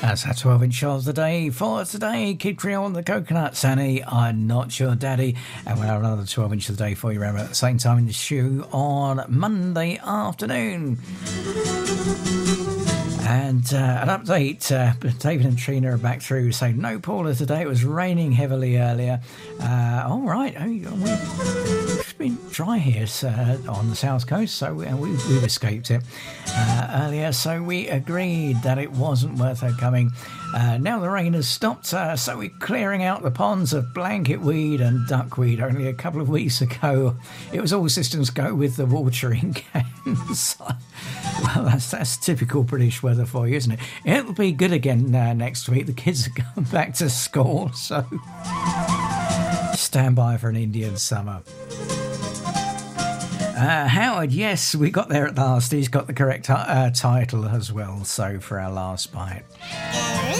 That's our 12-inch of the day for today. Kid Creole on the Coconut, Sanny, I'm Not Your Daddy. And we'll have another 12-inch of the day for you around at the same time in the show on Monday afternoon. And an update, David and Trina are back through saying, no Paula today, it was raining heavily earlier. All right, it's been dry here on the south coast, so we've escaped it earlier, so we agreed that it wasn't worth her coming. Now the rain has stopped, so we're clearing out the ponds of blanket weed and duckweed. Only a couple of weeks ago, it was all systems go with the watering cans. Well, that's typical British weather for you, isn't it? It'll be good again next week. The kids are going back to school, so stand by for an Indian summer. Howard, yes, we got there at last. He's got the correct title as well, so for our last bite.